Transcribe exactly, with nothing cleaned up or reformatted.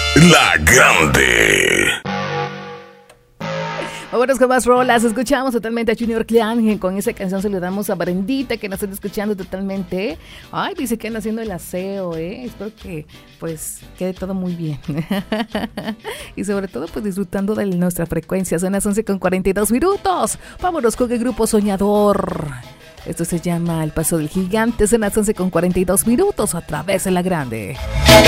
La Grande. Vámonos con más rolas. Escuchamos totalmente a Junior Clan. Con esa canción saludamos a Brendita, que nos está escuchando totalmente. Ay, dice que anda haciendo el aseo, ¿eh? Espero que pues quede todo muy bien. Y sobre todo pues disfrutando de nuestra frecuencia. Son las once con cuarenta y dos minutos. Vámonos con el grupo Soñador. Esto se llama El Paso del Gigante. Son las once con cuarenta y dos minutos a través de La Grande.